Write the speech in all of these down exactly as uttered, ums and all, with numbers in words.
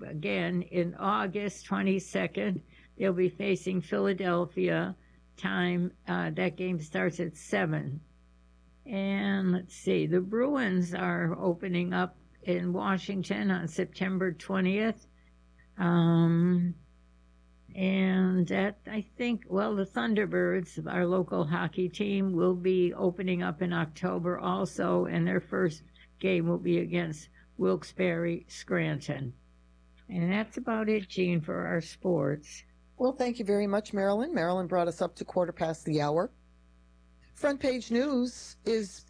again in August twenty-second. They'll be facing Philadelphia. Time uh, that game starts at seven. And let's see, the Bruins are opening up in Washington on September twentieth. Um, and that, I think, well, the Thunderbirds, our local hockey team, will be opening up in October also, and their first game will be against Wilkes-Barre Scranton. And that's about it, Jean, for our sports. Well, thank you very much, Marilyn. Marilyn brought us up to quarter past the hour. Front page news is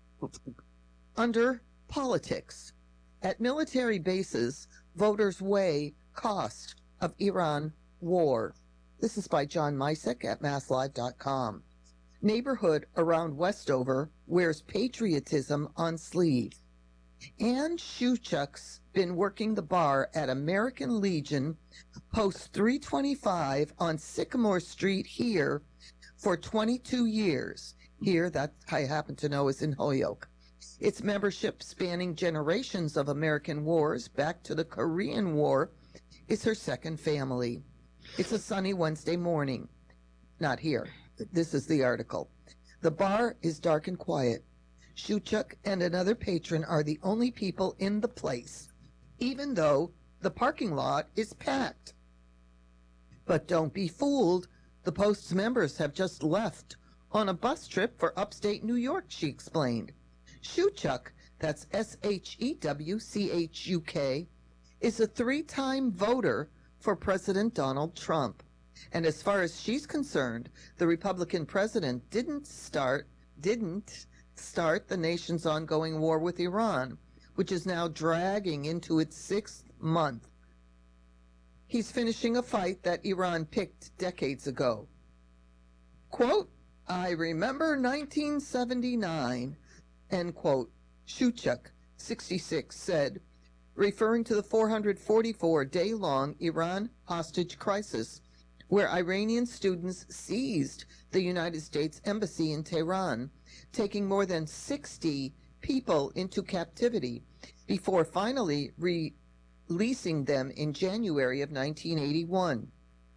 under politics. At military bases, voters weigh cost of Iran war. This is by John Misek at mass live dot com. Neighborhood around Westover wears patriotism on sleeve. Ann Shuchuk's been working the bar at American Legion, post three twenty-five on Sycamore Street here for twenty-two years. Here, that I happen to know is in Holyoke. Its membership spanning generations of American wars back to the Korean War is her second family. It's a sunny Wednesday morning. Not here. This is the article. The bar is dark and quiet. Shuchuk and another patron are the only people in the place, even though the parking lot is packed. But don't be fooled. The Post's members have just left on a bus trip for upstate New York, she explained. Shuchuk, that's S H E W C H U K, is a three-time voter for President Donald Trump. And as far as she's concerned, the Republican president didn't start, didn't start the nation's ongoing war with Iran, which is now dragging into its sixth month. He's finishing a fight that Iran picked decades ago. Quote, I remember nineteen seventy-nine, end quote, Shuchuk, sixty-six, said, referring to the four hundred forty-four day long Iran hostage crisis, where Iranian students seized the United States Embassy in Tehran, taking more than sixty people into captivity before finally releasing them in January of nineteen eighty-one.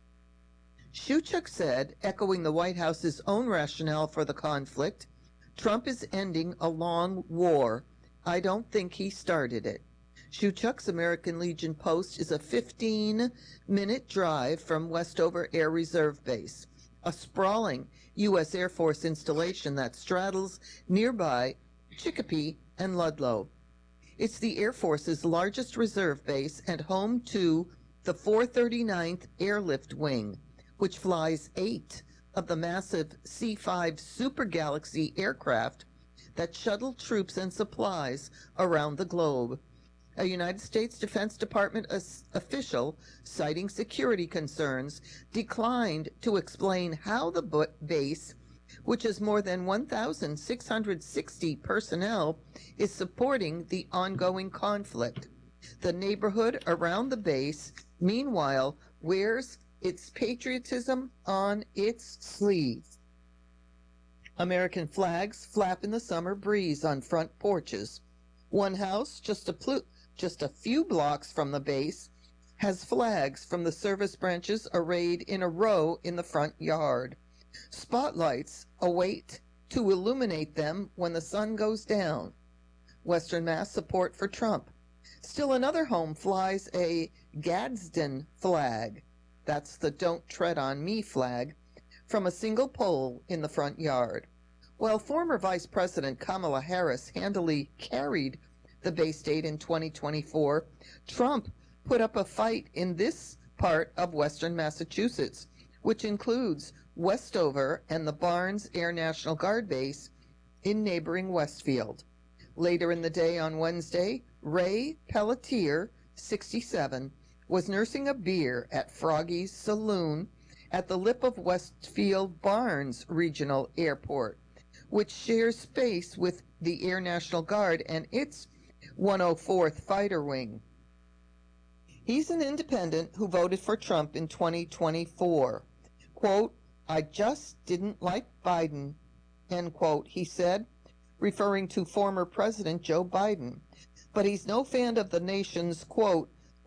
Shuchuk said, echoing the White House's own rationale for the conflict, Trump is ending a long war. I don't think he started it. Shuchuk's American Legion post is a fifteen-minute drive from Westover Air Reserve Base, a sprawling U S Air Force installation that straddles nearby Chicopee and Ludlow. It's the Air Force's largest reserve base and home to the four thirty-ninth Airlift Wing, which flies eight of the massive C five Super Galaxy aircraft that shuttle troops and supplies around the globe. A United States Defense Department official, citing security concerns, declined to explain how the base, which has more than one thousand six hundred sixty personnel, is supporting the ongoing conflict. The neighborhood around the base, meanwhile, wears its patriotism on its sleeve. American flags flap in the summer breeze on front porches. One house, just a pl- just a few blocks from the base, has flags from the service branches arrayed in a row in the front yard. Spotlights await to illuminate them when the sun goes down. Western Mass support for Trump. Still another home flies a Gadsden flag, that's the Don't Tread on Me flag, from a single pole in the front yard. While former Vice President Kamala Harris handily carried the Bay State in twenty twenty-four, Trump put up a fight in this part of western Massachusetts, which includes Westover and the Barnes Air National Guard Base in neighboring Westfield. Later in the day on Wednesday, Ray Pelletier, sixty-seven, was nursing a beer at Froggy's Saloon at the lip of Westfield Barnes Regional Airport, which shares space with the Air National Guard and its one oh fourth Fighter Wing. He's an independent who voted for Trump in twenty twenty-four. Quote, I just didn't like Biden, end quote, he said, referring to former President Joe Biden. But he's no fan of the nation's, quote,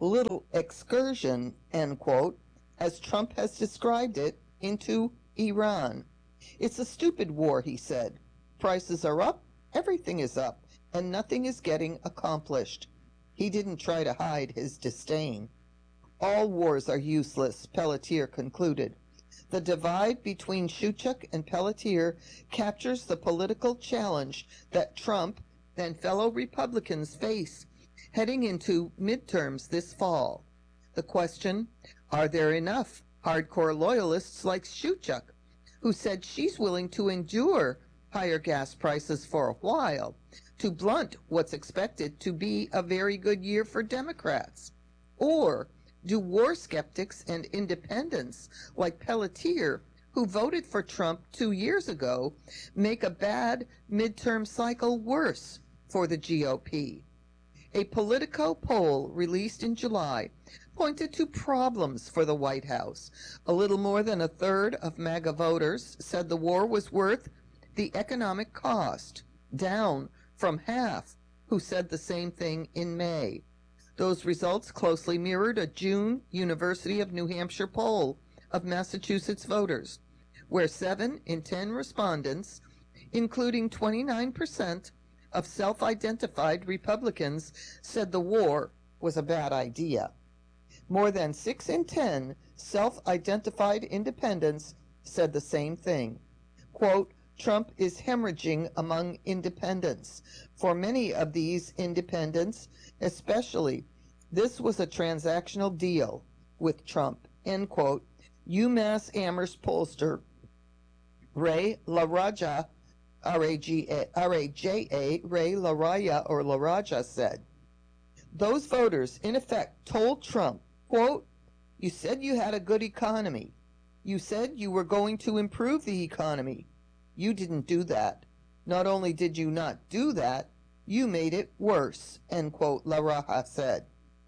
little excursion, end quote, as Trump has described it, into Iran. It's a stupid war, he said. Prices are up, everything is up, and nothing is getting accomplished. He didn't try to hide his disdain. All wars are useless, Pelletier concluded. The divide between Shchuchuk and Pelletier captures the political challenge that Trump and fellow Republicans face heading into midterms this fall. The question, are there enough hardcore loyalists like Shchuchuk, who said she's willing to endure higher gas prices for a while to blunt what's expected to be a very good year for Democrats? Or do war skeptics and independents like Pelletier, who voted for Trump two years ago, make a bad midterm cycle worse for the G O P? A Politico poll released in July pointed to problems for the White House. A little more than a third of MAGA voters said the war was worth the economic cost, down from half who said the same thing in May. Those results closely mirrored a June University of New Hampshire poll of Massachusetts voters, where seven in ten respondents, including twenty-nine percent of self-identified Republicans, said the war was a bad idea. More than six in ten self-identified independents said the same thing. Quote, Trump is hemorrhaging among independents. For many of these independents, especially, this was a transactional deal with Trump, end quote. UMass Amherst pollster Ray LaRaja, R A J A, Ray LaRaja or LaRaja said, those voters, in effect, told Trump, quote, you said you had a good economy. You said you were going to improve the economy. You didn't do that. Not only did you not do that, you made it worse, end quote, LaRaja said.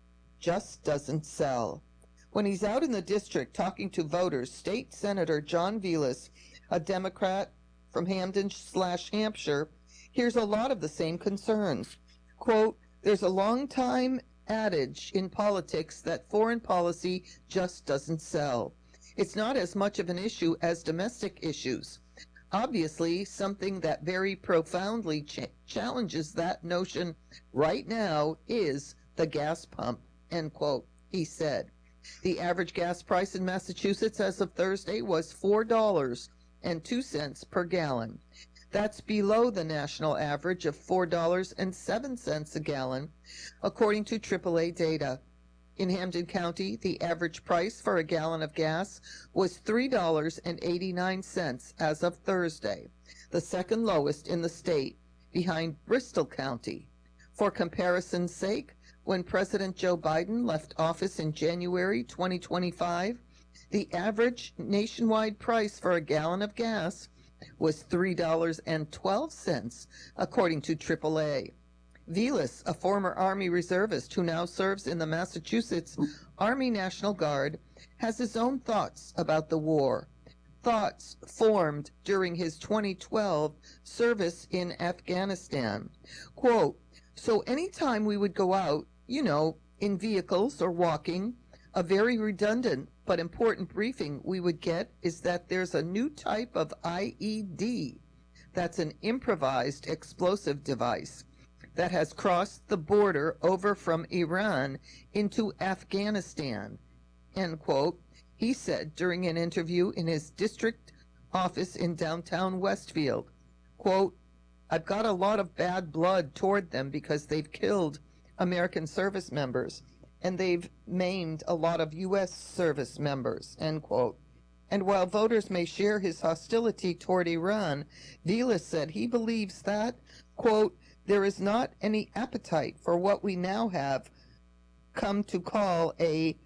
Just doesn't sell. When he's out in the district talking to voters, State Senator John Velas, a Democrat from Hamden slash Hampshire, hears a lot of the same concerns. Quote, there's a long time adage in politics that foreign policy just doesn't sell. It's not as much of an issue as domestic issues. Obviously, something that very profoundly ch- challenges that notion right now is the gas pump, end quote, he said. The average gas price in Massachusetts as of Thursday was four dollars and two cents per gallon. That's below the national average of four dollars and seven cents a gallon, according to triple A data. In Hampden County, the average price for a gallon of gas was three dollars and eighty-nine cents as of Thursday, the second lowest in the state, behind Bristol County. For comparison's sake, when President Joe Biden left office in January twenty twenty-five, the average nationwide price for a gallon of gas was three dollars and twelve cents, according to triple A. Velas, a former Army reservist who now serves in the Massachusetts Army National Guard, has his own thoughts about the war. Thoughts formed during his twenty twelve service in Afghanistan. Quote, so anytime we would go out, you know, in vehicles or walking, a very redundant but important briefing we would get is that there's a new type of I E D, that's an improvised explosive device, that has crossed the border over from Iran into Afghanistan, end quote, he said during an interview in his district office in downtown Westfield. Quote, I've got a lot of bad blood toward them because they've killed American service members and they've maimed a lot of U S service members, end quote. And while voters may share his hostility toward Iran, Velas said he believes that, quote, there is not any appetite for what we now have come to call a,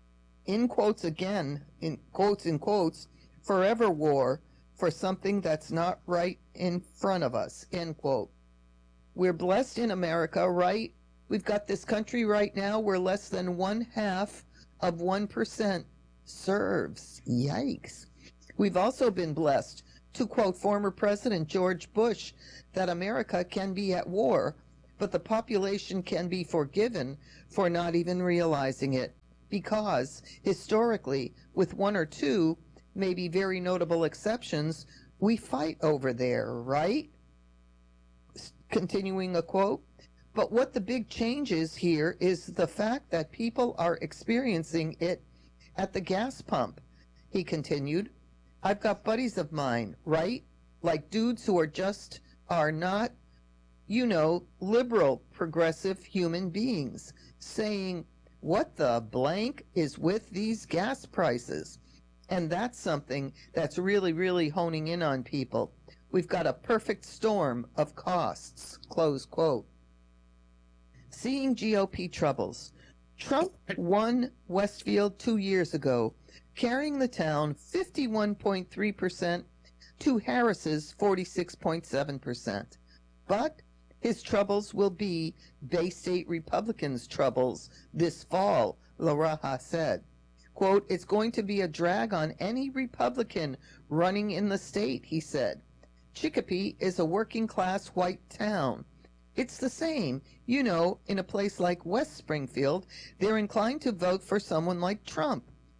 in quotes again, in quotes in quotes, forever war for something that's not right in front of us, end quote. We're blessed in America, right? We've got this country right now where less than one half of one percent serves. Yikes. We've also been blessed, to quote former President George Bush, that America can be at war but the population can be forgiven for not even realizing it, because historically, with one or two, maybe very notable exceptions, we fight over there, right? Continuing a quote, but what the big change is here is the fact that people are experiencing it at the gas pump. He continued, I've got buddies of mine, right? Like dudes who are just, are not, you know, liberal, progressive human beings, saying, what the blank is with these gas prices? And that's something that's really, really honing in on people. We've got a perfect storm of costs, close quote. Seeing G O P troubles. Trump won Westfield two years ago, carrying the town fifty-one point three percent to Harris's forty-six point seven percent. But his troubles will be Bay State Republicans' troubles this fall, LaRaja said. Quote, it's going to be a drag on any Republican running in the state, he said. Chicopee is a working-class white town. It's the same, you know, in a place like West Springfield, they're inclined to vote for someone like Trump.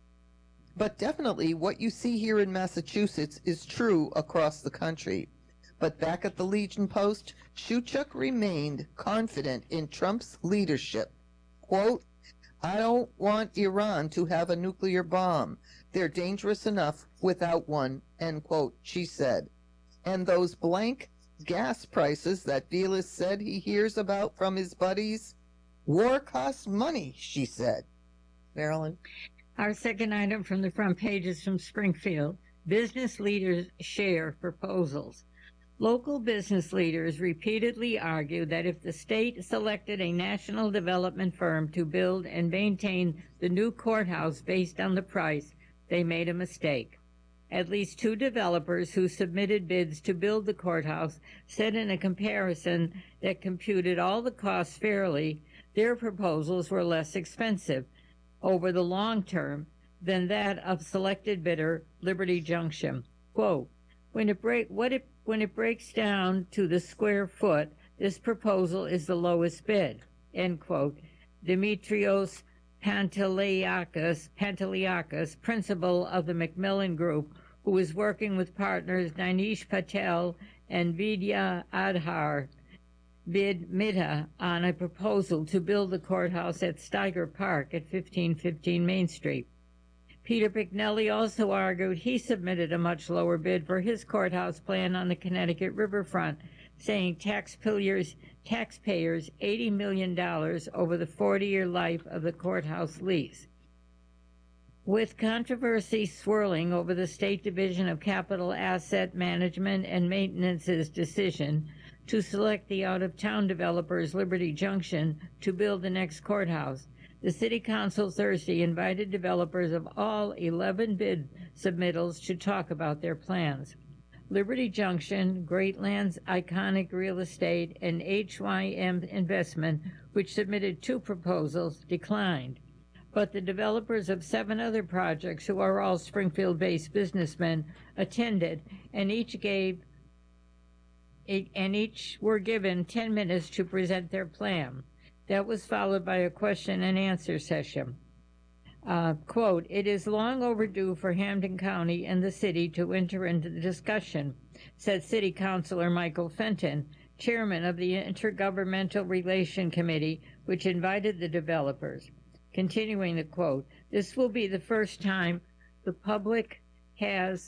But definitely what you see here in Massachusetts is true across the country. But back at the Legion Post, Shewchuk remained confident in Trump's leadership. Quote, I don't want Iran to have a nuclear bomb. They're dangerous enough without one, end quote, she said. And those blank gas prices that Vilas said he hears about from his buddies, war costs money, she said. Marilyn? Our second item from the front page is from Springfield. Business leaders share proposals. Local business leaders repeatedly argue that if the state selected a national development firm to build and maintain the new courthouse based on the price, they made a mistake. At least two developers who submitted bids to build the courthouse said in a comparison that computed all the costs fairly, their proposals were less expensive over the long term than that of selected bidder Liberty Junction. Quote, when it break what it when it breaks down to the square foot, this proposal is the lowest bid, end quote. Dimitrios Panteliakis, Panteliakis, principal of the Macmillan Group, who is working with partners Dinesh Patel and Vidya Adhar, bid Mita on a proposal to build the courthouse at Steiger Park at fifteen fifteen Main Street. Peter Pignelli also argued he submitted a much lower bid for his courthouse plan on the Connecticut riverfront, saying taxpayers, taxpayers eighty million dollars over the forty-year life of the courthouse lease. With controversy swirling over the State Division of Capital Asset Management and Maintenance's decision to select the out-of-town developers Liberty Junction to build the next courthouse, the City Council Thursday invited developers of all eleven bid submittals to talk about their plans. Liberty Junction, Greatland's Iconic Real Estate, and H Y M Investment, which submitted two proposals, declined. But the developers of seven other projects, who are all Springfield-based businessmen, attended, and each gave and each were given ten minutes to present their plan. That was followed by a question and answer session. Uh, quote, it is long overdue for Hampden County and the city to enter into the discussion, said City Councilor Michael Fenton, chairman of the Intergovernmental Relation Committee, which invited the developers. Continuing the quote, this will be the first time the public has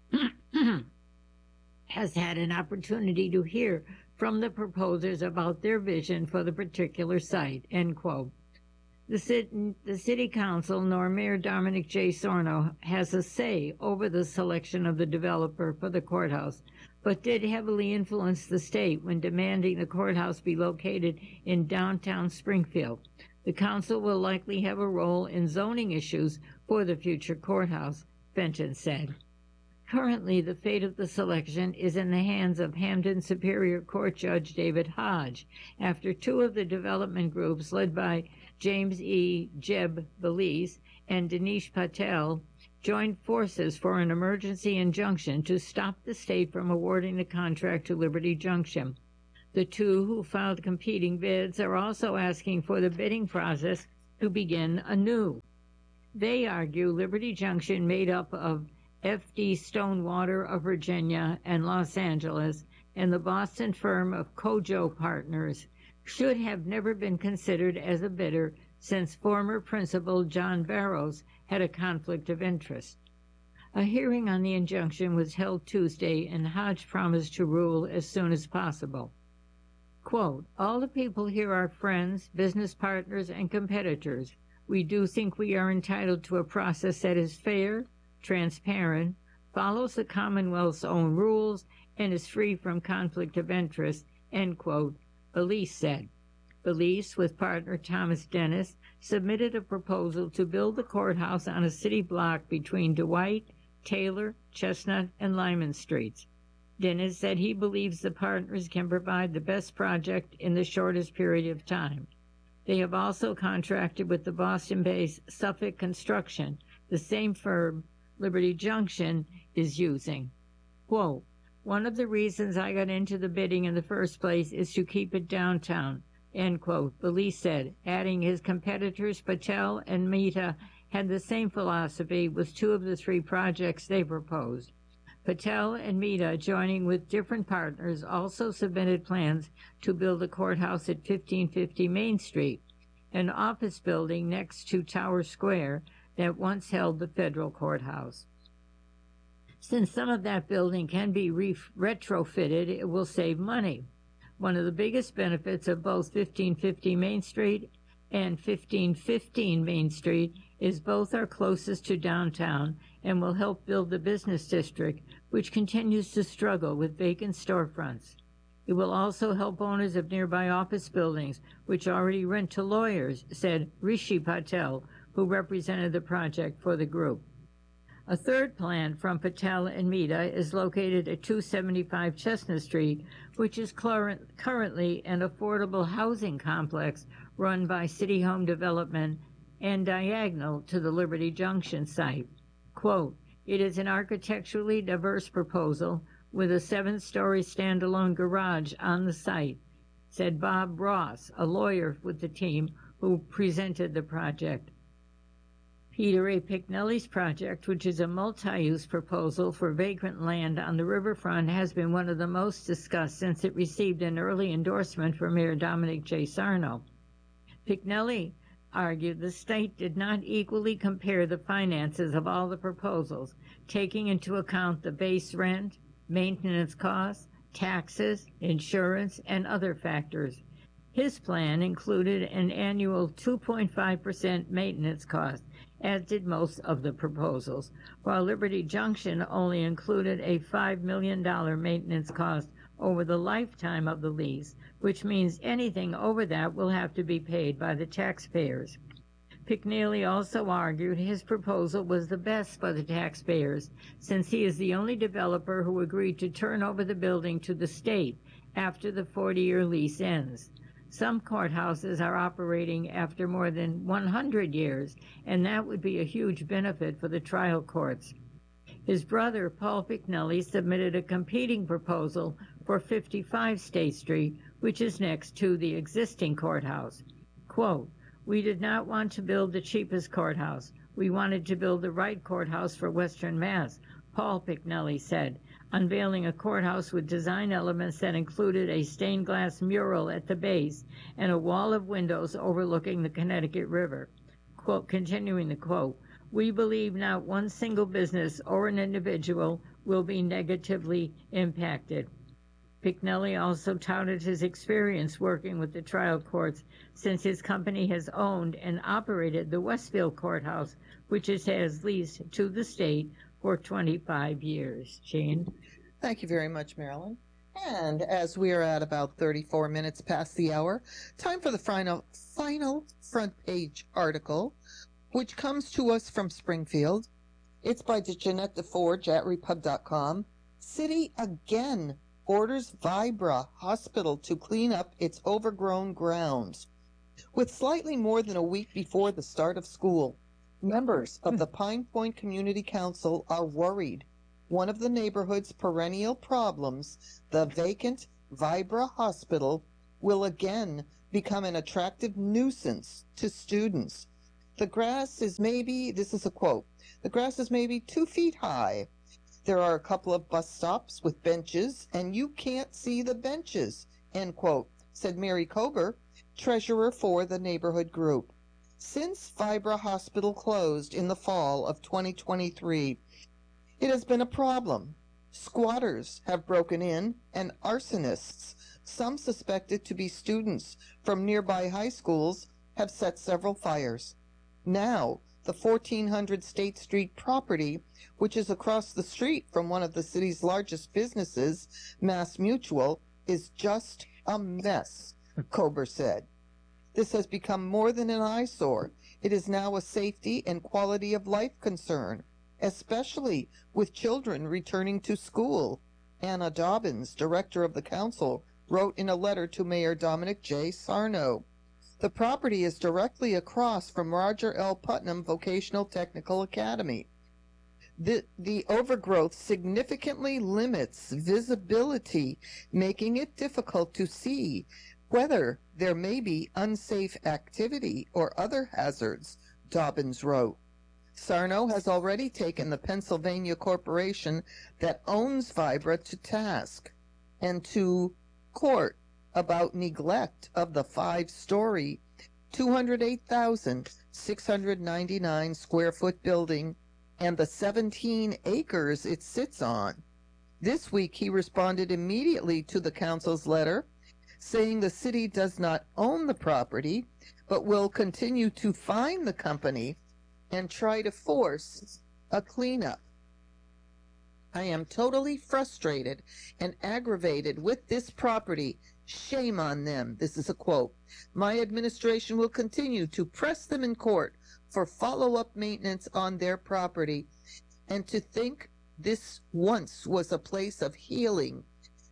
has had an opportunity to hear from the proposers about their vision for the particular site, end quote. The, city, the City Council, nor Mayor Dominic J. Sorno, has a say over the selection of the developer for the courthouse, but did heavily influence the state when demanding the courthouse be located in downtown Springfield. The council will likely have a role in zoning issues for the future courthouse, Fenton said. Currently, the fate of the selection is in the hands of Hampden Superior Court Judge David Hodge, after two of the development groups, led by James E. Jeb Belize and Dinesh Patel, joined forces for an emergency injunction to stop the state from awarding the contract to Liberty Junction. The two who filed competing bids are also asking for the bidding process to begin anew. They argue Liberty Junction, made up of F D Stonewater of Virginia and Los Angeles and the Boston firm of Kojo Partners, should have never been considered as a bidder since former principal John Barrows had a conflict of interest. A hearing on the injunction was held Tuesday, and Hodge promised to rule as soon as possible. Quote, "All the people here are friends, business partners, and competitors. We do think we are entitled to a process that is fair, transparent, follows the Commonwealth's own rules, and is free from conflict of interest," end quote, Belize said. Belize, with partner Thomas Dennis, submitted a proposal to build the courthouse on a city block between Dwight, Taylor, Chestnut, and Lyman Streets. Dennis said he believes the partners can provide the best project in the shortest period of time. They have also contracted with the Boston-based Suffolk Construction, the same firm Liberty Junction is using. Quote, "One of the reasons I got into the bidding in the first place is to keep it downtown," end quote, Belize said, adding his competitors Patel and Mehta had the same philosophy with two of the three projects they proposed. Patel and Mehta, joining with different partners, also submitted plans to build a courthouse at fifteen fifty Main Street, an office building next to Tower Square that once held the federal courthouse. Since some of that building can be re- retrofitted, it will save money. One of the biggest benefits of both fifteen fifty Main Street and fifteen fifteen Main Street is both are closest to downtown and will help build the business district, which continues to struggle with vacant storefronts. It will also help owners of nearby office buildings, which already rent to lawyers, said Rishi Patel, who represented the project for the group. A third plan from Patel and Mehta is located at two seventy-five Chestnut Street, which is current, currently an affordable housing complex run by City Home Development and diagonal to the Liberty Junction site. Quote, "It is an architecturally diverse proposal with a seven-story standalone garage on the site," said Bob Ross, a lawyer with the team who presented the project. Peter A. Picknelly's project, which is a multi-use proposal for vacant land on the riverfront, has been one of the most discussed since it received an early endorsement from Mayor Dominic J. Sarno. Picknelly argued the state did not equally compare the finances of all the proposals, taking into account the base rent, maintenance costs, taxes, insurance, and other factors. His plan included an annual two point five percent maintenance cost, as did most of the proposals, while Liberty Junction only included a five million dollars maintenance cost over the lifetime of the lease, which means anything over that will have to be paid by the taxpayers. Picknelly also argued his proposal was the best for the taxpayers, since he is the only developer who agreed to turn over the building to the state after the forty-year lease ends. Some courthouses are operating after more than one hundred years, and that would be a huge benefit for the trial courts. His brother, Paul Picknelly, submitted a competing proposal for fifty-five State Street, which is next to the existing courthouse. Quote, "We did not want to build the cheapest courthouse. We wanted to build the right courthouse for Western Mass," Paul Picknelly said, unveiling a courthouse with design elements that included a stained glass mural at the base and a wall of windows overlooking the Connecticut River. Quote, continuing the quote, "We believe not one single business or an individual will be negatively impacted." Picknelly also touted his experience working with the trial courts, since his company has owned and operated the Westfield Courthouse, which it has leased to the state for twenty-five years. Jane? Thank you very much, Marilyn. And as we are at about thirty-four minutes past the hour, time for the final, final front page article, which comes to us from Springfield. It's by Jeanette DeForge at repub dot com. City again orders Vibra Hospital to clean up its overgrown grounds. With slightly more than a week before the start of school, members of the Pine Point Community Council are worried one of the neighborhood's perennial problems, the vacant Vibra Hospital will again become an attractive nuisance to students. The grass is maybe, this is a quote, the grass is maybe two feet high. There are a couple of bus stops with benches, and you can't see the benches, end quote, said Mary Kober, treasurer for the neighborhood group. Since Vibra Hospital closed in the fall of twenty twenty-three, it has been a problem. Squatters have broken in, and arsonists, some suspected to be students from nearby high schools, have set several fires. Now, the fourteen hundred State Street property, which is across the street from one of the city's largest businesses, Mass Mutual, is just a mess, Kober said. This has become more than an eyesore. It is now a safety and quality of life concern, especially with children returning to school. Anna Dobbins, director of the council, wrote in a letter to Mayor Dominic J. Sarno. The property is directly across from Roger L. Putnam Vocational Technical Academy. The, the overgrowth significantly limits visibility, making it difficult to see whether there may be unsafe activity or other hazards, Dobbins wrote. Sarno has already taken the Pennsylvania corporation that owns Vibra to task and to court about neglect of the five-story, two hundred eight thousand six hundred ninety-nine square foot building and the seventeen acres it sits on. This week he responded immediately to the council's letter, saying the city does not own the property, but will continue to fine the company and try to force a cleanup. I am totally frustrated and aggravated with this property. Shame on them. This is a quote. My administration will continue to press them in court for follow-up maintenance on their property. And to think this once was a place of healing,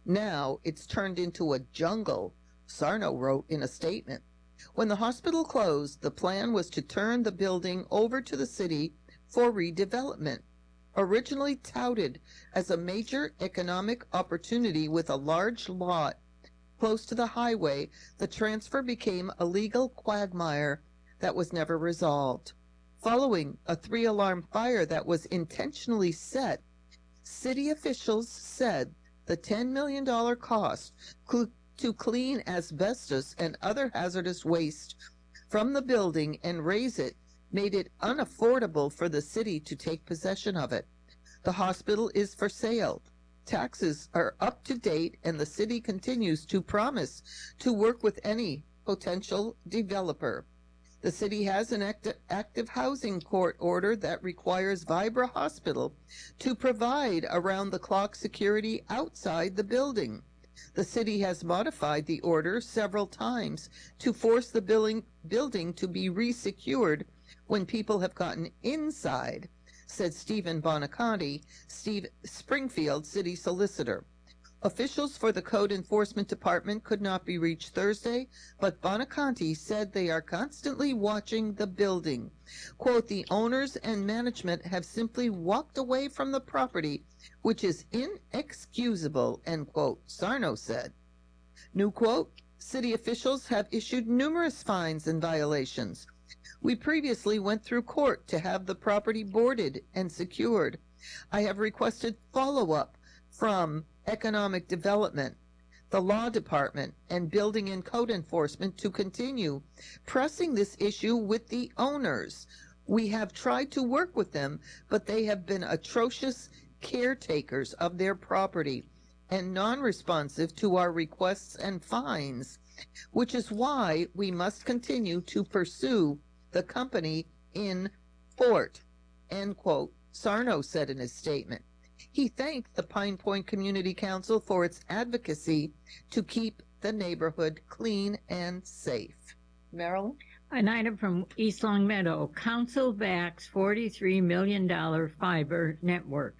now it's turned into a jungle, Sarno wrote in a statement. When the hospital closed, the plan was to turn the building over to the city for redevelopment. Originally touted as a major economic opportunity with a large lot close to the highway, the transfer became a legal quagmire that was never resolved. Following a three-alarm fire that was intentionally set, city officials said the ten million dollars cost cl- to clean asbestos and other hazardous waste from the building and raise it made it unaffordable for the city to take possession of it. The hospital is for sale. Taxes are up to date, and the city continues to promise to work with any potential developer. The city has an act- active housing court order that requires Vibra Hospital to provide around-the-clock security outside the building. The city has modified the order several times to force the building, building to be resecured when people have gotten inside, said Stephen Bonaconti, Steve Springfield city solicitor. Officials for the Code Enforcement Department could not be reached Thursday, but Bonaconti said they are constantly watching the building. Quote, the owners and management have simply walked away from the property, which is inexcusable, end quote, Sarno said. New quote, city officials have issued numerous fines and violations. We previously went through court to have the property boarded and secured. I have requested follow-up from Economic Development, the Law Department, and Building and Code Enforcement to continue pressing this issue with the owners. We have tried to work with them, but they have been atrocious caretakers of their property and non-responsive to our requests and fines, which is why we must continue to pursue the company in court, end quote, Sarno said in his statement. He thanked the Pine Point Community Council for its advocacy to keep the neighborhood clean and safe. Marilyn? An item from East Long Meadow. Council backs forty-three million dollars fiber network.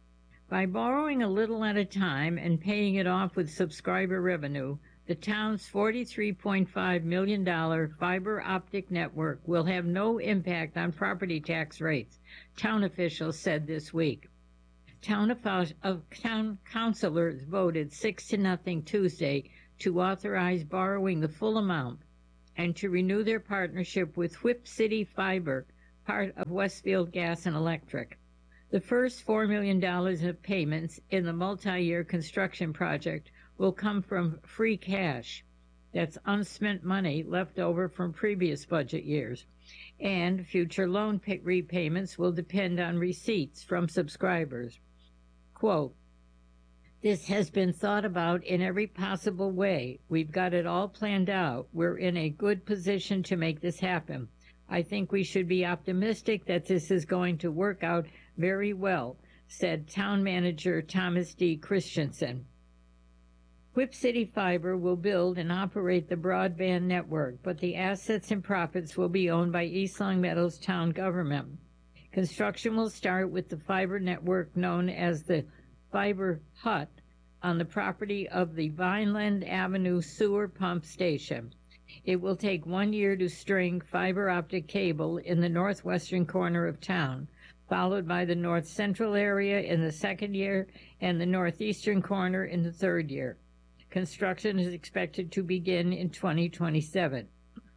By borrowing a little at a time and paying it off with subscriber revenue, the town's forty-three point five million dollars fiber optic network will have no impact on property tax rates, town officials said this week. Town, of, of town councilors voted six to nothing Tuesday to authorize borrowing the full amount and to renew their partnership with Whip City Fiber, part of Westfield Gas and Electric. The first four million dollars of payments in the multi-year construction project will come from free cash. That's unspent money left over from previous budget years. And future loan pay- repayments will depend on receipts from subscribers. Quote, "This has been thought about in every possible way. We've got it all planned out. We're in a good position to make this happen. I think we should be optimistic that this is going to work out very well," said Town Manager Thomas D. Christensen. Whip City Fiber will build and operate the broadband network, but the assets and profits will be owned by East Longmeadow's town government. Construction will start with the fiber network known as the Fiber Hut on the property of the Vineland Avenue Sewer Pump Station. It will take one year to string fiber optic cable in the northwestern corner of town, followed by the north central area in the second year and the northeastern corner in the third year. Construction is expected to begin in twenty twenty-seven.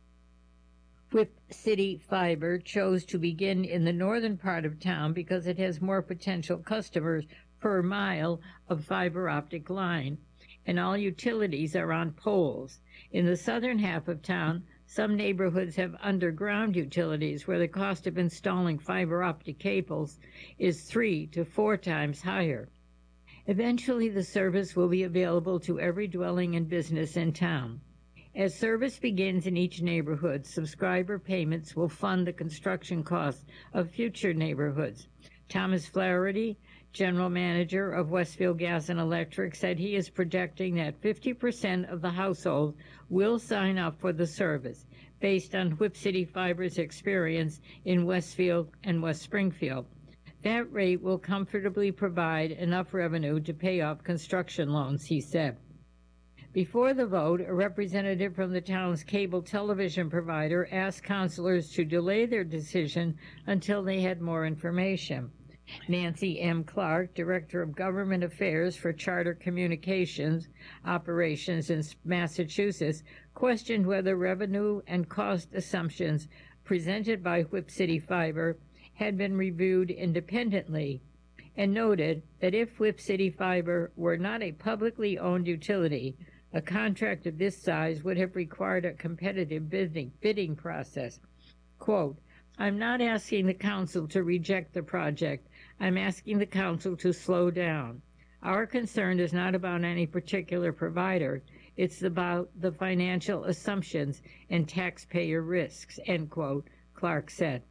Whip City Fiber chose to begin in the northern part of town because it has more potential customers per mile of fiber optic line, and all utilities are on poles. In the southern half of town, some neighborhoods have underground utilities where the cost of installing fiber optic cables is three to four times higher. Eventually, the service will be available to every dwelling and business in town. As service begins in each neighborhood, subscriber payments will fund the construction costs of future neighborhoods. Thomas Flaherty, general manager of Westfield Gas and Electric, said he is projecting that fifty percent of the households will sign up for the service, based on Whip City Fiber's experience in Westfield and West Springfield. That rate will comfortably provide enough revenue to pay off construction loans, he said. Before the vote, a representative from the town's cable television provider asked councilors to delay their decision until they had more information. Nancy M. Clark, Director of Government Affairs for Charter Communications Operations in Massachusetts, questioned whether revenue and cost assumptions presented by Whip City Fiber had been reviewed independently, and noted that if Whip City Fiber were not a publicly owned utility, a contract of this size would have required a competitive bidding, bidding process. Quote, "I'm not asking the council to reject the project. I'm asking the council to slow down. Our concern is not about any particular provider. It's about the financial assumptions and taxpayer risks," end quote, Clark said.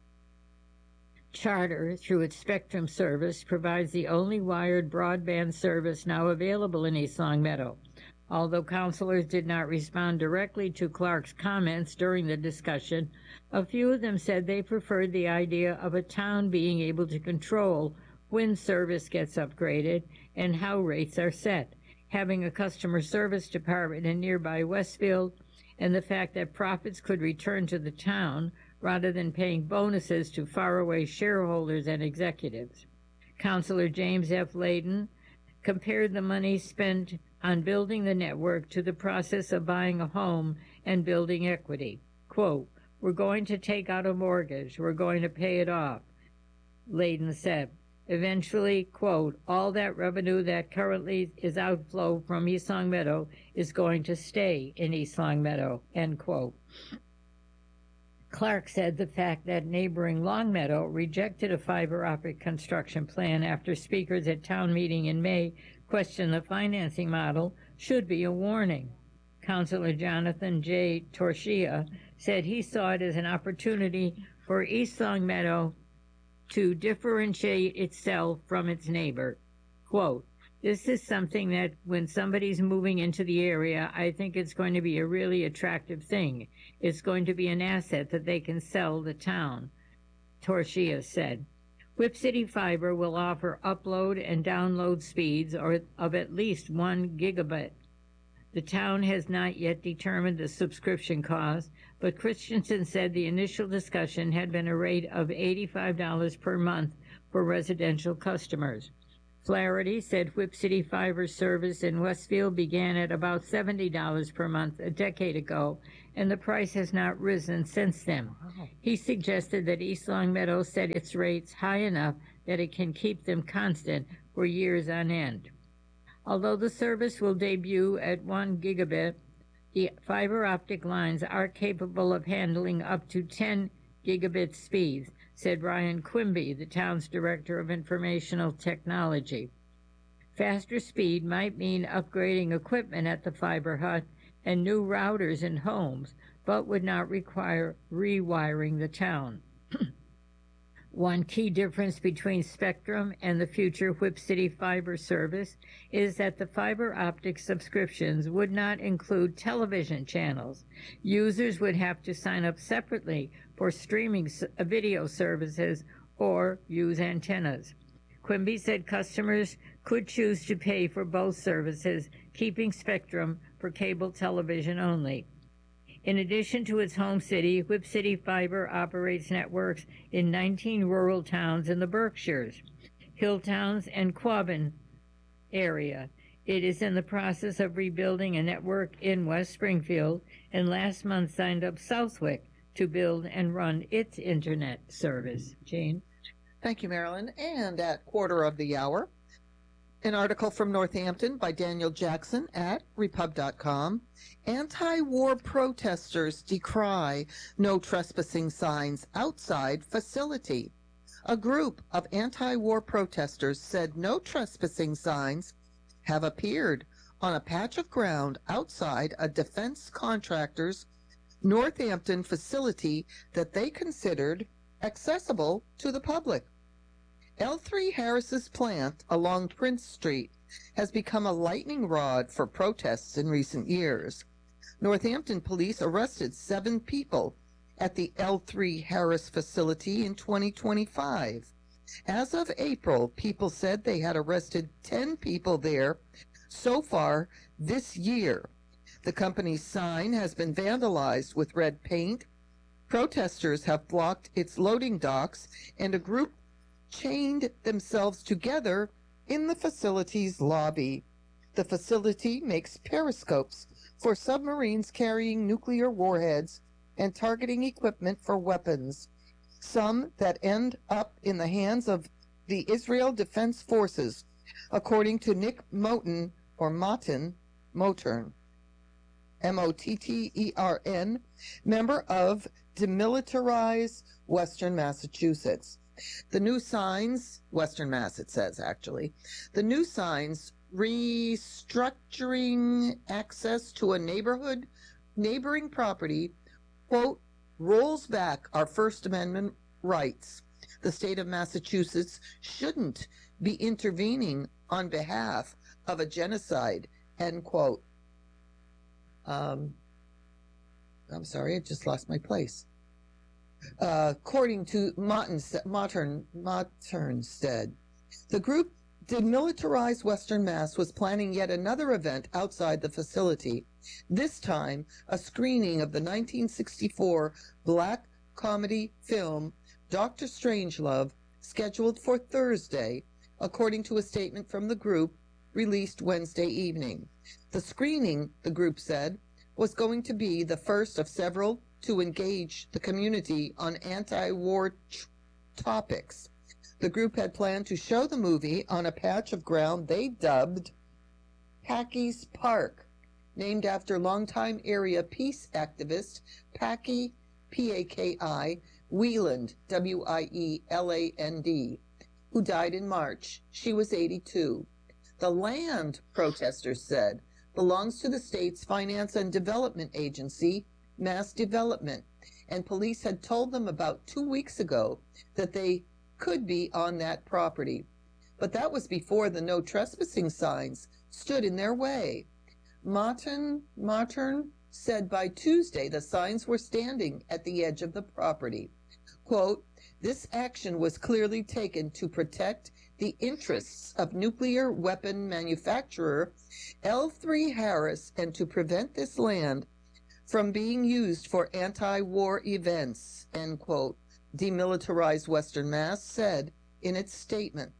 Charter, through its Spectrum service, provides the only wired broadband service now available in East Longmeadow. Although councilors did not respond directly to Clark's comments during the discussion, a few of them said they preferred the idea of a town being able to control when service gets upgraded and how rates are set, having a customer service department in nearby Westfield, and the fact that profits could return to the town rather than paying bonuses to faraway shareholders and executives. Councilor James F. Layden compared the money spent on building the network to the process of buying a home and building equity. Quote, "We're going to take out a mortgage. We're going to pay it off," Layden said. Eventually, quote, "all that revenue that currently is outflow from East Longmeadow is going to stay in East Longmeadow," end quote. Clark said the fact that neighboring Longmeadow rejected a fiber optic construction plan after speakers at town meeting in May questioned the financing model should be a warning. Councilor Jonathan J. Torchia said he saw it as an opportunity for East Longmeadow to differentiate itself from its neighbor. Quote, "This is something that when somebody's moving into the area, I think it's going to be a really attractive thing. It's going to be an asset that they can sell the town," Torchia said. Whip City Fiber will offer upload and download speeds or of at least one gigabit. The town has not yet determined the subscription cost, but Christensen said the initial discussion had been a rate of eighty-five dollars per month for residential customers. Flaherty said Whip City Fiber service in Westfield began at about seventy dollars per month a decade ago, and the price has not risen since then. Wow. He suggested that East Longmeadow set its rates high enough that it can keep them constant for years on end. Although the service will debut at one gigabit, the fiber optic lines are capable of handling up to ten gigabit speeds, said Ryan Quimby, the town's director of informational technology. Faster speed might mean upgrading equipment at the fiber hut and new routers in homes, but would not require rewiring the town. One key difference between Spectrum and the future Whip City Fiber service is that the fiber optic subscriptions would not include television channels. Users would have to sign up separately for streaming video services or use antennas. Quimby said customers could choose to pay for both services, keeping Spectrum for cable television only. In addition to its home city, Whip City Fiber operates networks in nineteen rural towns in the Berkshires, Hilltowns, and Quabbin area. It is in the process of rebuilding a network in West Springfield, and last month signed up Southwick to build and run its internet service. Jane? Thank you, Marilyn. And at quarter of the hour, an article from Northampton by Daniel Jackson at repub dot com. Anti-war protesters decry no trespassing signs outside facility. A group of anti-war protesters said no trespassing signs have appeared on a patch of ground outside a defense contractor's Northampton facility that they considered accessible to the public. L three Harris's plant along Prince Street has become a lightning rod for protests in recent years. Northampton police arrested seven people at the L three Harris facility in twenty twenty-five. As of April, people said they had arrested ten people there so far this year. The company's sign has been vandalized with red paint. Protesters have blocked its loading docks, and a group chained themselves together in the facility's lobby. The facility makes periscopes for submarines carrying nuclear warheads and targeting equipment for weapons, some that end up in the hands of the Israel Defense Forces, according to Nick Moten, or Moten, Motern, M O T T E R N, member of Demilitarize Western Massachusetts. The new signs, Western Mass it says actually, the new signs restructuring access to a neighborhood, neighboring property, quote, rolls back our First Amendment rights. The state of Massachusetts shouldn't be intervening on behalf of a genocide, end quote. Um, I'm sorry, I just lost my place. Uh, according to Matern, Maternstead, the group Demilitarized Western Mass was planning yet another event outside the facility, this time a screening of the nineteen sixty-four black comedy film Doctor Strangelove, scheduled for Thursday, according to a statement from the group released Wednesday evening. The screening, the group said, was going to be the first of several to engage the community on anti-war t- topics. The group had planned to show the movie on a patch of ground they dubbed Packy's Park, named after longtime area peace activist Packy, P A K I, Wieland, W I E L A N D, who died in March. She was eighty-two. The land, protesters said, belongs to the state's Finance and Development Agency, Mass Development, and police had told them about two weeks ago that they could be on that property. But that was before the no trespassing signs stood in their way. Martin, Martin said by Tuesday the signs were standing at the edge of the property. Quote, this action was clearly taken to protect the interests of nuclear weapon manufacturer L three Harris and to prevent this land from being used for anti-war events, end quote, Demilitarized Western Mass said in its statement.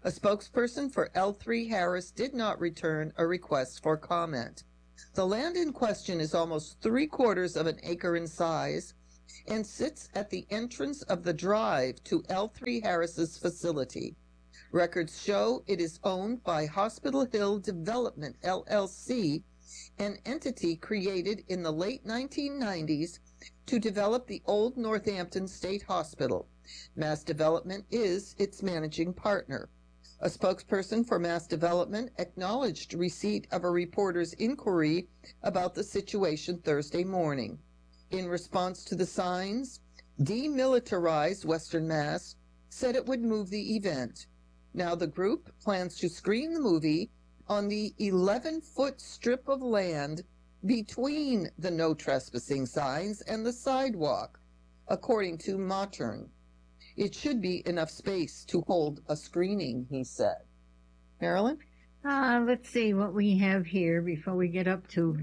A spokesperson for L three Harris did not return a request for comment. The land in question is almost three quarters of an acre in size and sits at the entrance of the drive to L three Harris's facility. Records show it is owned by Hospital Hill Development, L L C, an entity created in the late nineteen nineties to develop the old Northampton State Hospital. Mass Development is its managing partner. A spokesperson for Mass Development acknowledged receipt of a reporter's inquiry about the situation Thursday morning. In response to the signs, Demilitarized Western Mass said it would move the event. Now the group plans to screen the movie on the eleven-foot strip of land between the no trespassing signs and the sidewalk, according to Mattern. It should be enough space to hold a screening, he said. Marilyn? Uh, let's see what we have here before we get up to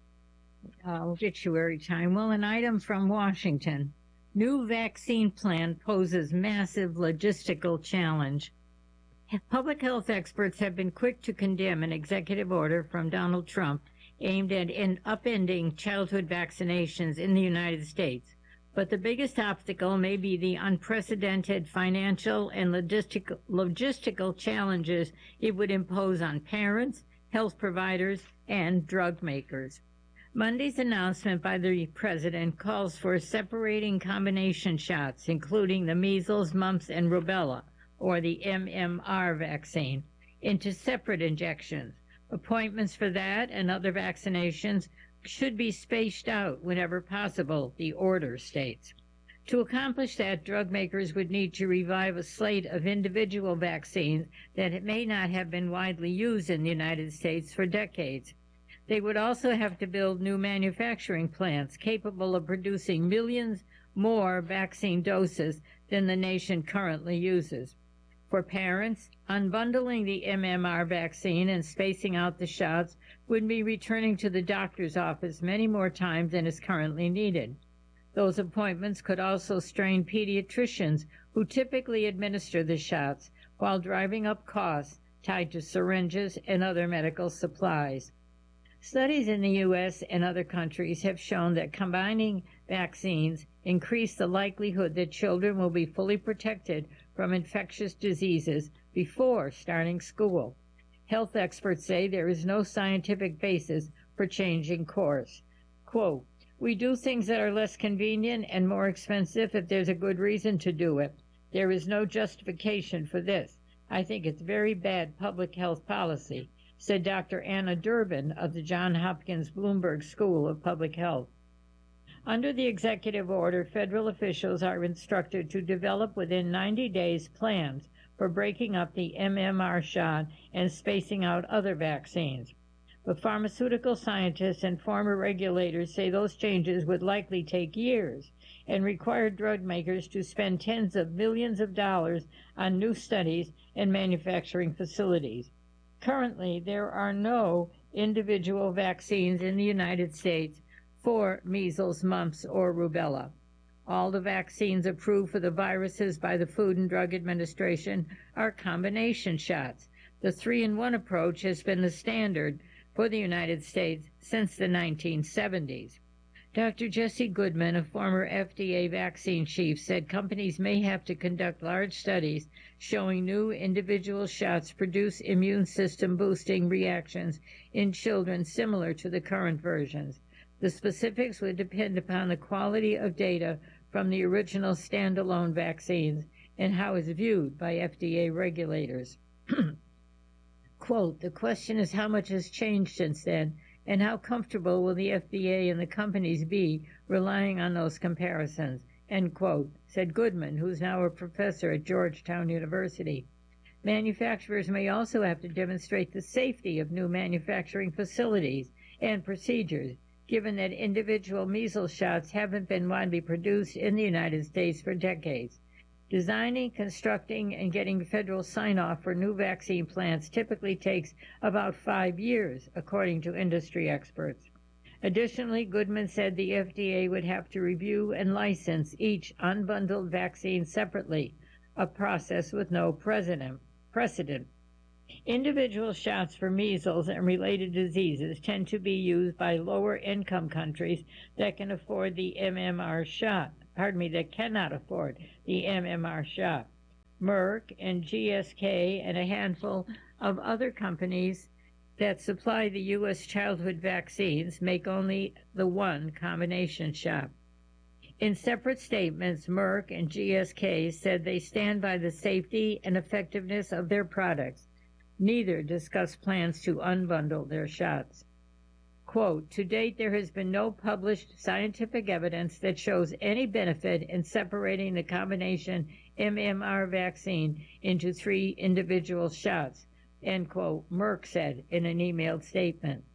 uh, obituary time. Well, an item from Washington. New vaccine plan poses massive logistical challenge. Public health experts have been quick to condemn an executive order from Donald Trump aimed at upending childhood vaccinations in the United States. But the biggest obstacle may be the unprecedented financial and logistical, logistical challenges it would impose on parents, health providers, and drug makers. Monday's announcement by the president calls for separating combination shots, including the measles, mumps, and rubella, or the M M R vaccine, into separate injections. Appointments for that and other vaccinations should be spaced out whenever possible, the order states. To accomplish that, drug makers would need to revive a slate of individual vaccines that may not have been widely used in the United States for decades. They would also have to build new manufacturing plants capable of producing millions more vaccine doses than the nation currently uses. For parents, unbundling the M M R vaccine and spacing out the shots would be returning to the doctor's office many more times than is currently needed. Those appointments could also strain pediatricians who typically administer the shots while driving up costs tied to syringes and other medical supplies. Studies in the U S and other countries have shown that combining vaccines increase the likelihood that children will be fully protected from infectious diseases before starting school. Health experts say there is no scientific basis for changing course. Quote, "We do things that are less convenient and more expensive if there's a good reason to do it. There is no justification for this. I think it's very bad public health policy," said Doctor Anna Durbin of the Johns Hopkins Bloomberg School of Public Health. Under the executive order, federal officials are instructed to develop within ninety days plans for breaking up the M M R shot and spacing out other vaccines. But pharmaceutical scientists and former regulators say those changes would likely take years and require drug makers to spend tens of millions of dollars on new studies and manufacturing facilities. Currently, there are no individual vaccines in the United States for measles, mumps, or rubella. All the vaccines approved for the viruses by the Food and Drug Administration are combination shots. The three-in-one approach has been the standard for the United States since the nineteen seventies. Doctor Jesse Goodman, a former F D A vaccine chief, said companies may have to conduct large studies showing new individual shots produce immune system boosting reactions in children similar to the current versions. The specifics would depend upon the quality of data from the original standalone vaccines and how it's viewed by F D A regulators. Quote, "The question is how much has changed since then, and how comfortable will the F D A and the companies be relying on those comparisons," end quote, said Goodman, who's now a professor at Georgetown University. Manufacturers may also have to demonstrate the safety of new manufacturing facilities and procedures, given that individual measles shots haven't been widely produced in the United States for decades. Designing, constructing, and getting federal sign-off for new vaccine plants typically takes about five years, according to industry experts. Additionally, Goodman said the F D A would have to review and license each unbundled vaccine separately, a process with no precedent. precedent. Individual shots for measles and related diseases tend to be used by lower-income countries that can afford the M M R shot. Pardon me, that cannot afford the M M R shot. Merck and G S K and a handful of other companies that supply the U S childhood vaccines make only the one combination shot. In separate statements, Merck and G S K said they stand by the safety and effectiveness of their products. Neither discussed plans to unbundle their shots. Quote, to date, there has been no published scientific evidence that shows any benefit in separating the combination M M R vaccine into three individual shots, end quote, Merck said in an emailed statement.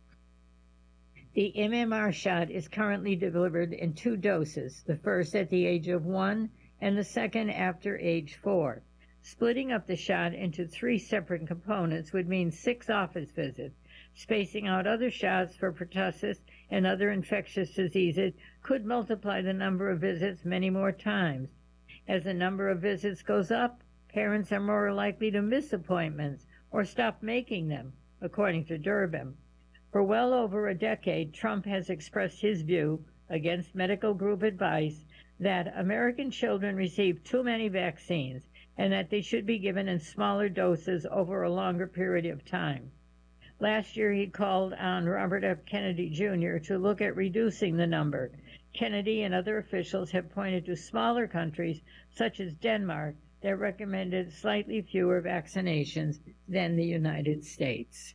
The M M R shot is currently delivered in two doses, the first at the age of one and the second after age four. Splitting up the shot into three separate components would mean six office visits. Spacing out other shots for pertussis and other infectious diseases could multiply the number of visits many more times. As the number of visits goes up, parents are more likely to miss appointments or stop making them, according to Durbin. For well over a decade, Trump has expressed his view, against medical group advice, that American children receive too many vaccines and that they should be given in smaller doses over a longer period of time. Last year, he called on Robert F. Kennedy Junior to look at reducing the number. Kennedy and other officials have pointed to smaller countries, such as Denmark, that recommended slightly fewer vaccinations than the United States.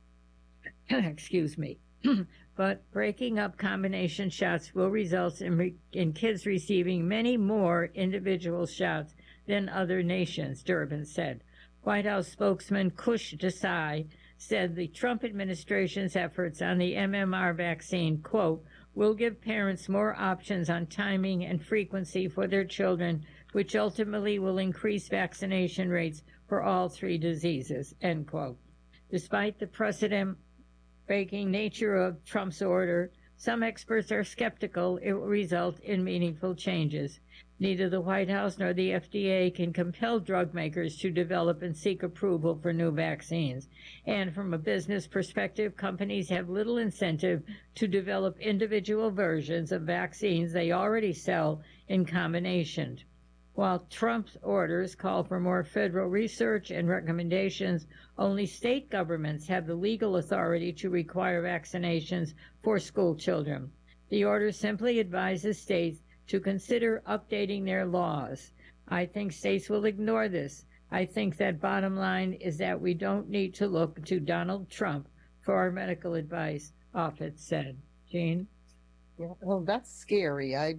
Excuse me. But breaking up combination shots will result in, re- in kids receiving many more individual shots than other nations, Durbin said. White House spokesman Kush Desai said the Trump administration's efforts on the M M R vaccine, quote, will give parents more options on timing and frequency for their children, which ultimately will increase vaccination rates for all three diseases, end quote. Despite the precedent-breaking nature of Trump's order, some experts are skeptical it will result in meaningful changes. Neither the White House nor the F D A can compel drug makers to develop and seek approval for new vaccines. And from a business perspective, companies have little incentive to develop individual versions of vaccines they already sell in combination. While Trump's orders call for more federal research and recommendations, only state governments have the legal authority to require vaccinations for school children. The order simply advises states to consider updating their laws. I think states will ignore this. I think that bottom line is that we don't need to look to Donald Trump for our medical advice, Offit said. Jean? Yeah, well, that's scary. I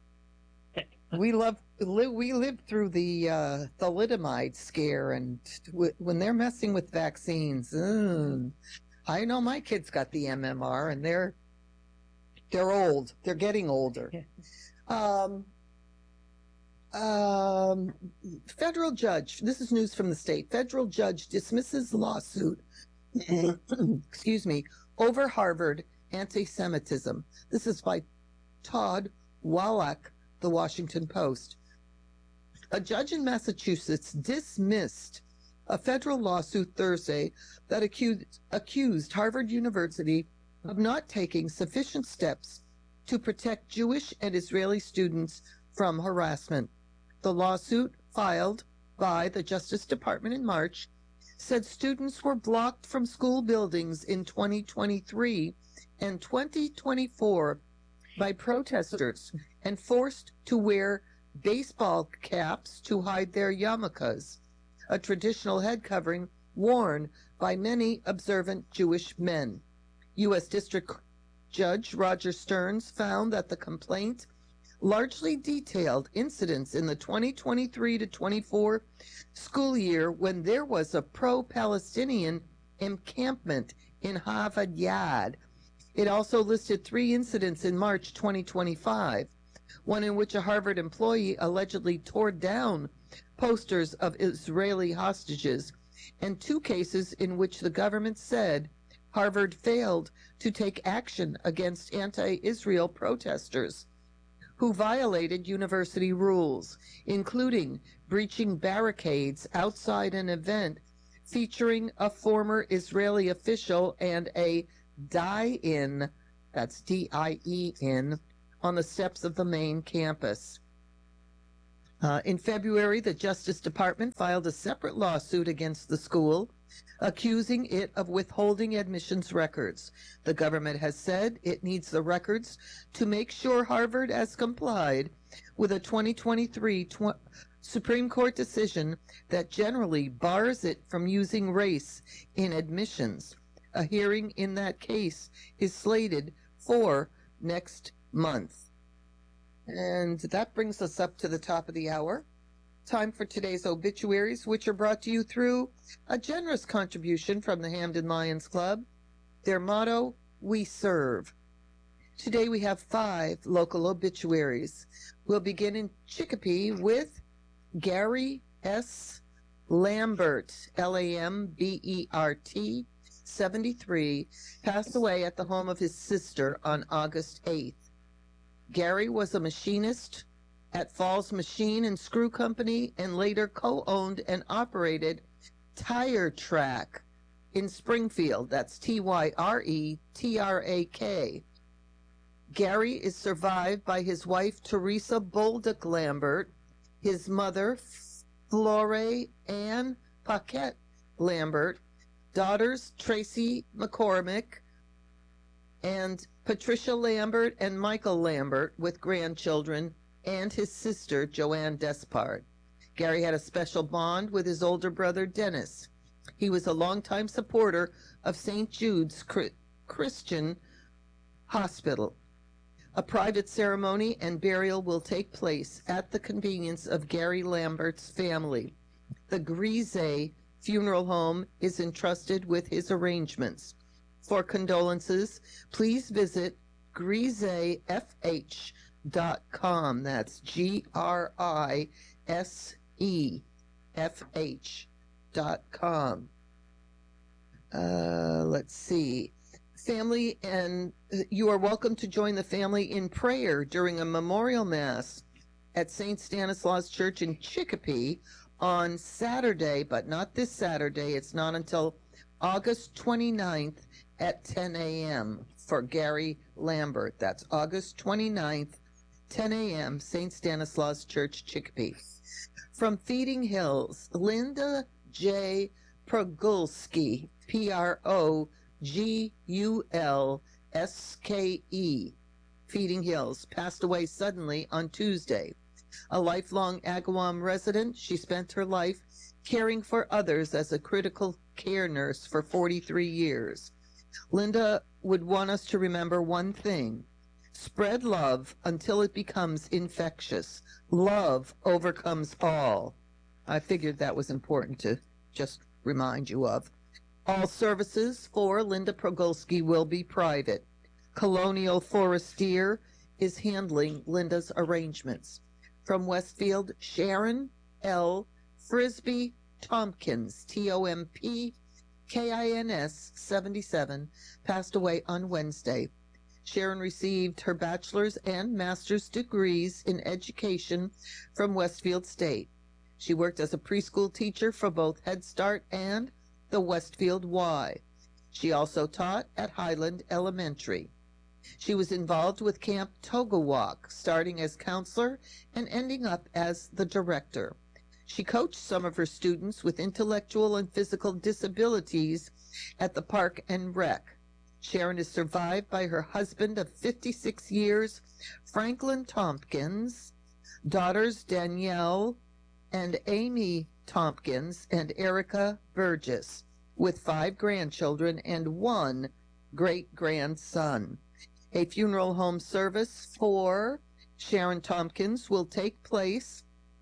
we love we lived through the uh, thalidomide scare, and w- when they're messing with vaccines, ugh, I know my kids got the M M R, and they're they're old. They're getting older. Um, um, federal judge, this is news from the state. Federal judge dismisses lawsuit, excuse me, over Harvard anti-Semitism. This is by Todd Wallach, The Washington Post. A judge in Massachusetts dismissed a federal lawsuit Thursday that accused, accused Harvard University of not taking sufficient steps to protect Jewish and Israeli students from harassment. The lawsuit, filed by the Justice Department in March, said students were blocked from school buildings in twenty twenty-three and twenty twenty-four by protesters and forced to wear baseball caps to hide their yarmulkes, a traditional head covering worn by many observant Jewish men. U S District Judge Roger Stearns found that the complaint largely detailed incidents in the twenty twenty-three to twenty-four school year when there was a pro-Palestinian encampment in Harvard Yard. It also listed three incidents in March twenty twenty-five, one in which a Harvard employee allegedly tore down posters of Israeli hostages, and two cases in which the government said Harvard failed to take action against anti-Israel protesters who violated university rules, including breaching barricades outside an event featuring a former Israeli official and a die-in, that's D I E N, on the steps of the main campus. Uh, in February, the Justice Department filed a separate lawsuit against the school, accusing it of withholding admissions records. The government has said it needs the records to make sure Harvard has complied with a twenty twenty-three tw- Supreme Court decision that generally bars it from using race in admissions. A hearing in that case is slated for next month. And that brings us up to the top of the hour. Time for today's obituaries, which are brought to you through a generous contribution from the Hamden Lions Club. Their motto, we serve. Today we have five local obituaries. We'll begin in Chicopee with Gary S. Lambert, L A M B E R T, seventy-three, passed away at the home of his sister on August eighth. Gary was a machinist at Falls Machine and Screw Company and later co-owned and operated Tire Track in Springfield. That's T Y R E T R A K. Gary is survived by his wife, Teresa Bolduc Lambert, his mother, Flore Ann Paquette Lambert, daughters, Tracy McCormick, and Patricia Lambert and Michael Lambert with grandchildren, and his sister, Joanne Despard. Gary had a special bond with his older brother, Dennis. He was a longtime supporter of Saint Jude's Christian Hospital. A private ceremony and burial will take place at the convenience of Gary Lambert's family. The Grise Funeral Home is entrusted with his arrangements. For condolences, please visit grise f h dot com. That's G R I S E F H dot com. Uh, let's see. Family, and you are welcome to join the family in prayer during a memorial mass at Saint Stanislaus Church in Chicopee on Saturday, but not this Saturday. It's not until August twenty-ninth at ten a.m. for Gary Lambert. That's August twenty-ninth, ten a.m., Saint Stanislaus Church, Chicopee. From Feeding Hills, Linda J. Progulski, P R O G U L S K E, Feeding Hills, passed away suddenly on Tuesday. A lifelong Agawam resident, she spent her life caring for others as a critical care nurse for forty-three years. Linda would want us to remember one thing: spread love until it becomes infectious. Love overcomes all. I figured that was important to just remind you of. All services for Linda Progulski will be private. Colonial Forestier is handling Linda's arrangements. From Westfield, Sharon L. Frisbee Tompkins, T O M P K I N S seventy-seven, passed away on Wednesday. Sharon received her bachelor's and master's degrees in education from Westfield State. She worked as a preschool teacher for both Head Start and the Westfield Y. She also taught at Highland Elementary. She was involved with Camp Togawalk, starting as counselor and ending up as the director. She coached some of her students with intellectual and physical disabilities at the Park and Rec. Sharon is survived by her husband of fifty-six years, Franklin Tompkins, daughters Danielle and Amy Tompkins, and Erica Burgess, with five grandchildren and one great-grandson. A funeral home service for Sharon Tompkins will take place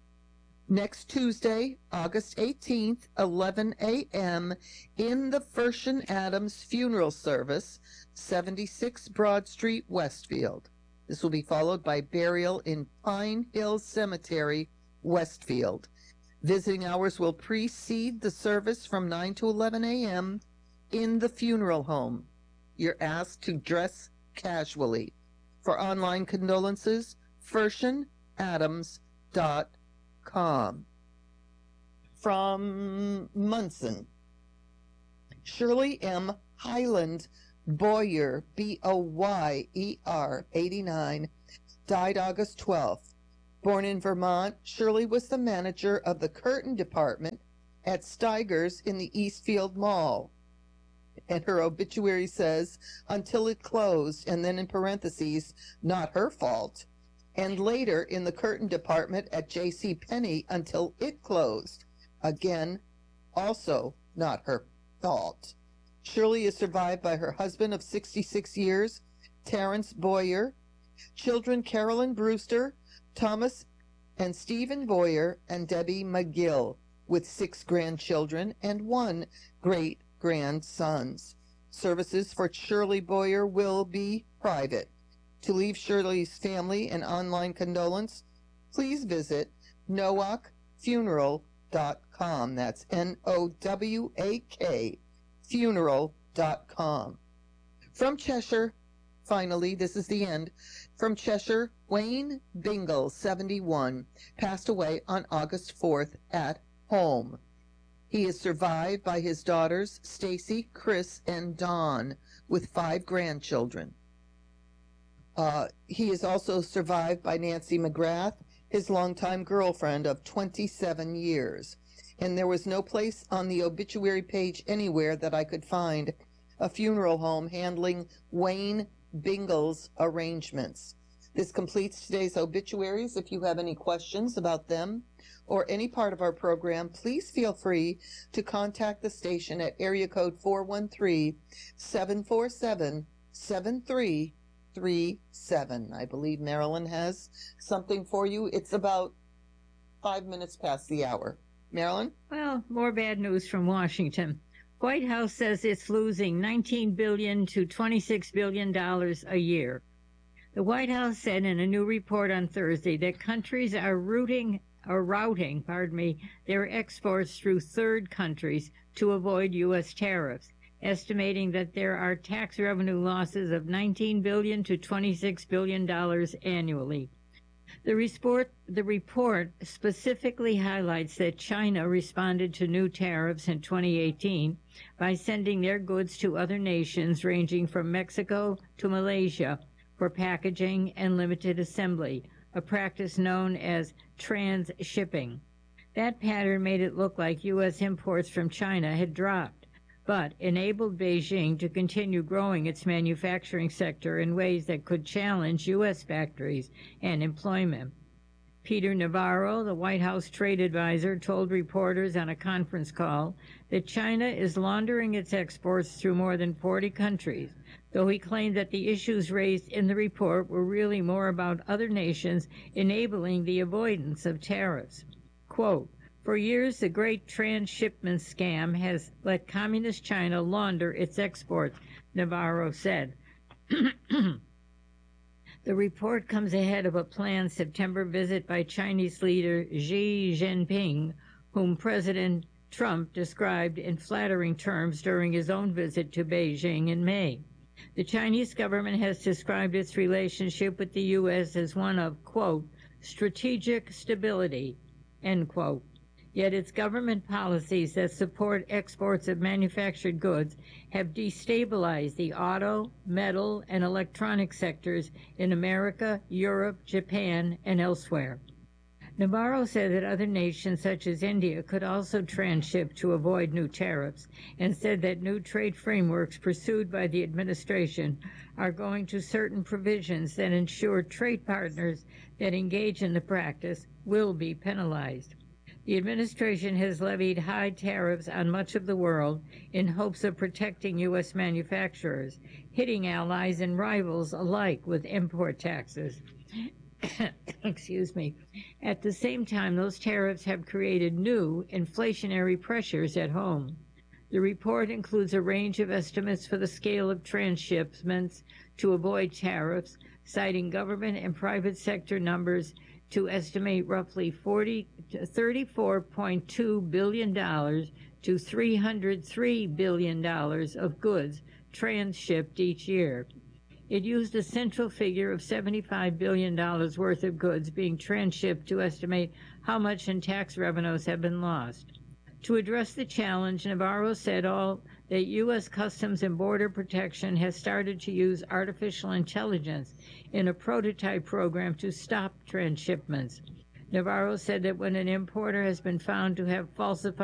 next Tuesday, August eighteenth, eleven a.m. in the Fershen Adams Funeral Service, seventy-six Broad Street, Westfield. This will be followed by burial in Pine Hill Cemetery, Westfield. Visiting hours will precede the service from nine to eleven a.m. in the funeral home. You're asked to dress casually. For online condolences, fershen adams dot com. From Munson, Shirley M. Highland Boyer, B O Y E R, eighty-nine, died August twelfth. Born in Vermont, Shirley was the manager of the curtain department at Steiger's in the Eastfield Mall. And her obituary says, until it closed, and then in parentheses, not her fault. And later in the curtain department at J C Penney until it closed. Again, also not her fault. Shirley is survived by her husband of sixty-six years, Terrence Boyer, children Carolyn Brewster, Thomas and Stephen Boyer, and Debbie McGill, with six grandchildren and one great-grandsons. Services for Shirley Boyer will be private. To leave Shirley's family an online condolence, please visit nowak funeral dot com. That's N O W A K, funeral dot com. From Cheshire, finally, this is the end. From Cheshire, Wayne Bingle, seventy-one, passed away on August fourth at home. He is survived by his daughters, Stacy, Chris, and Dawn, with five grandchildren. Uh, he is also survived by Nancy McGrath, his longtime girlfriend of twenty-seven years. And there was no place on the obituary page anywhere that I could find a funeral home handling Wayne Bingle's arrangements. This completes today's obituaries. If you have any questions about them or any part of our program, please feel free to contact the station at area code four one three, seven four seven, seven three three seven. I believe Marilyn has something for you. It's about five minutes past the hour. Marilyn? Well, more bad news from Washington. White House says it's losing nineteen billion dollars to twenty-six billion dollars a year. The White House said in a new report on Thursday that countries are routing or routing, pardon me, their exports through third countries to avoid U S tariffs, estimating that there are tax revenue losses of nineteen billion dollars to twenty-six billion dollars annually. The report, the report specifically highlights that China responded to new tariffs in twenty eighteen by sending their goods to other nations ranging from Mexico to Malaysia for packaging and limited assembly, a practice known as trans-shipping. That pattern made it look like U S imports from China had dropped, but enabled Beijing to continue growing its manufacturing sector in ways that could challenge U S factories and employment. Peter Navarro, the White House trade advisor, told reporters on a conference call that China is laundering its exports through more than forty countries, though he claimed that the issues raised in the report were really more about other nations enabling the avoidance of tariffs. Quote, "For years, the great transshipment scam has let Communist China launder its exports," Navarro said. The report comes ahead of a planned September visit by Chinese leader Xi Jinping, whom President Trump described in flattering terms during his own visit to Beijing in May. The Chinese government has described its relationship with the U S as one of, quote, strategic stability, end quote. Yet its government policies that support exports of manufactured goods have destabilized the auto, metal, and electronic sectors in America, Europe, Japan, and elsewhere. Navarro said that other nations such as India could also transship to avoid new tariffs, and said that new trade frameworks pursued by the administration are going to certain provisions that ensure trade partners that engage in the practice will be penalized. The administration has levied high tariffs on much of the world in hopes of protecting U S manufacturers, hitting allies and rivals alike with import taxes. Excuse me. At the same time, those tariffs have created new inflationary pressures at home. The report includes a range of estimates for the scale of transshipments to avoid tariffs, citing government and private sector numbers to estimate roughly thirty-four point two billion dollars to three hundred three billion dollars of goods transshipped each year. It used a central figure of seventy-five billion dollars worth of goods being transshipped to estimate how much in tax revenues have been lost. To address the challenge, Navarro said all that U S Customs and Border Protection has started to use artificial intelligence in a prototype program to stop transshipments. Navarro said that when an importer has been found to have falsified